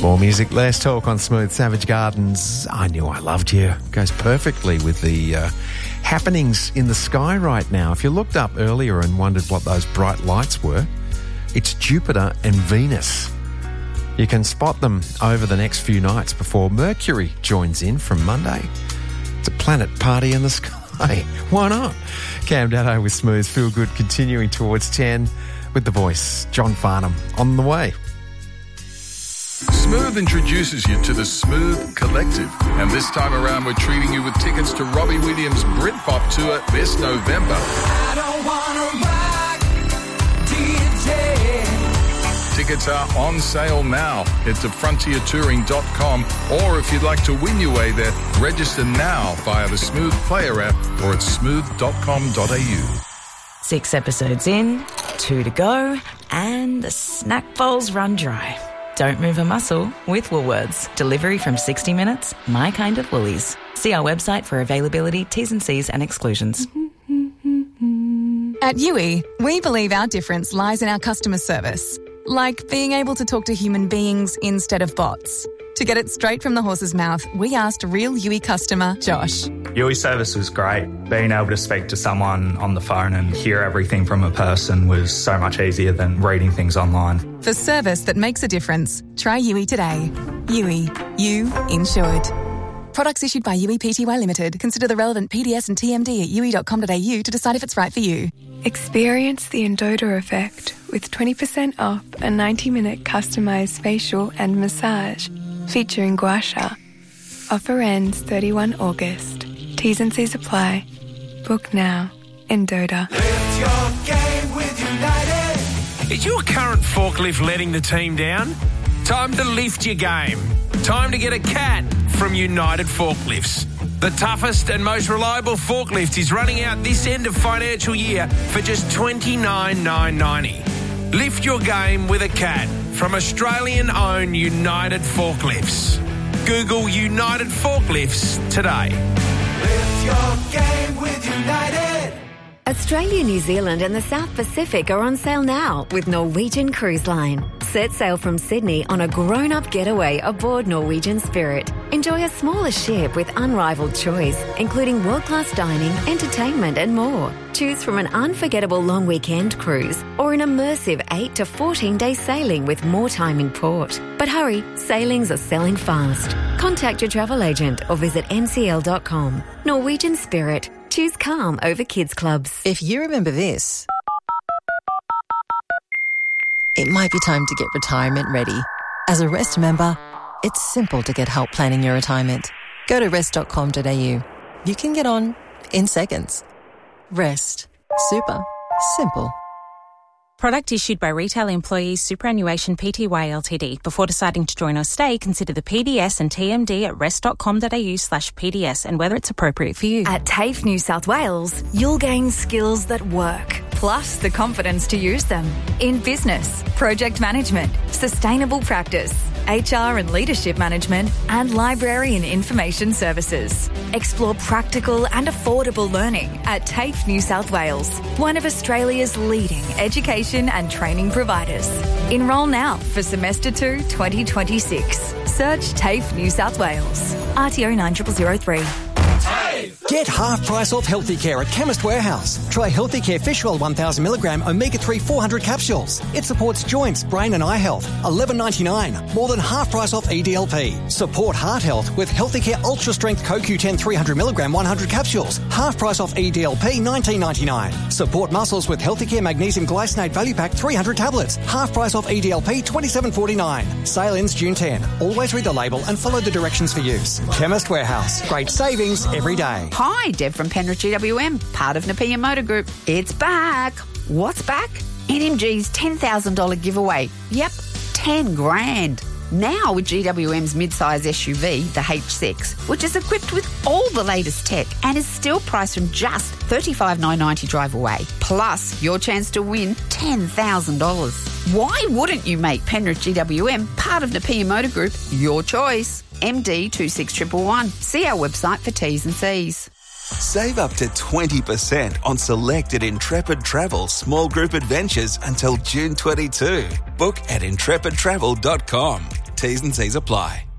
More music, less talk on Smooth Savage Gardens. I Knew I Loved You. Goes perfectly with the happenings in the sky right now. If you looked up earlier and wondered what those bright lights were, it's Jupiter and Venus. You can spot them over the next few nights before Mercury joins in from Monday. It's a planet party in the sky. Why not? Cam Datto with Smooth Feel Good continuing towards 10 with The Voice. John Farnham on the way. Smooth introduces you to the Smooth Collective, and this time around we're treating you with tickets to Robbie Williams' Britpop tour this November. I don't wanna rock, DJ. Tickets are on sale now. Head to frontiertouring.com, or if you'd like to win your way there, register now via the Smooth Player app or at smooth.com.au. 6 episodes in, 2 to go, and the snack bowls run dry. Don't move a muscle with Woolworths. Delivery from 60 minutes, my kind of Woolies. See our website for availability, T's and C's and exclusions. At Yui, we believe our difference lies in our customer service. Like being able to talk to human beings instead of bots. To get it straight from the horse's mouth, we asked real Yui customer Josh. Yui service was great. Being able to speak to someone on the phone and hear everything from a person was so much easier than reading things online. For service that makes a difference, try Yui today. Yui, you insured. Products issued by Yui Pty Limited. Consider the relevant PDS and TMD at yui.com.au to decide if it's right for you. Experience the Endota effect with 20% off a 90-minute customised facial and massage featuring gua sha. Offer ends 31 August. T's and C's apply. Book now. Endota. Lift your game with United. Is your current forklift letting the team down? Time to lift your game. Time to get a CAT from United Forklifts. The toughest and most reliable forklift is running out this end of financial year for just $29,990. Lift your game with a CAT from Australian-owned United Forklifts. Google United Forklifts today. Lift your game with United. Australia, New Zealand and the South Pacific are on sale now with Norwegian Cruise Line. Set sail from Sydney on a grown-up getaway aboard Norwegian Spirit. Enjoy a smaller ship with unrivaled choice, including world-class dining, entertainment and more. Choose from an unforgettable long weekend cruise or an immersive 8 to 14-day sailing with more time in port. But hurry, sailings are selling fast. Contact your travel agent or visit ncl.com. Norwegian Spirit. Choose calm over kids clubs. If you remember this, it might be time to get retirement ready. As a Rest member, it's simple to get help planning your retirement. Go to rest.com.au. You can get on in seconds. Rest. Super. Simple. Product issued by Retail Employees Superannuation Pty Ltd. Before deciding to join or stay, consider the PDS and TMD at rest.com.au/PDS and whether it's appropriate for you. At TAFE New South Wales, you'll gain skills that work, plus the confidence to use them in business, project management, sustainable practice, HR and leadership management, and library and information services. Explore practical and affordable learning at TAFE New South Wales, one of Australia's leading education and training providers. Enrol now for Semester 2 2026. Search TAFE New South Wales. RTO 9003. Get half price off Healthy Care at Chemist Warehouse. Try Healthy Care Fish Oil 1000mg Omega-3 400 capsules. It supports joints, brain and eye health. $11.99. More than half price off EDLP. Support heart health with Healthy Care Ultra Strength CoQ10 300mg 100 capsules. Half price off EDLP $19.99. Support muscles with Healthy Care Magnesium Glycinate Value Pack 300 tablets. Half price off EDLP $27.49. Sale ends June 10. Always read the label and follow the directions for use. Chemist Warehouse. Great savings every day. Hi, Deb from Penrith GWM, part of Nepean Motor Group. It's back. What's back? NMG's $10,000 giveaway. Yep, 10 grand. Now with GWM's mid-size SUV, the H6, which is equipped with all the latest tech and is still priced from just $35,990 drive away. Plus, your chance to win $10,000. Why wouldn't you make Penrith GWM part of Nepean Motor Group your choice? MD 26111. See our website for T's and C's. Save up to 20% on selected Intrepid Travel small group adventures until June 22. Book at intrepidtravel.com. T's and C's apply.